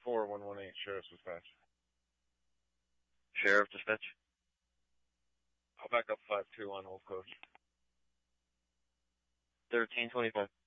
4118, Sheriff's Dispatch. Sheriff Dispatch. I'll back up 52 on Old Coast. 1325.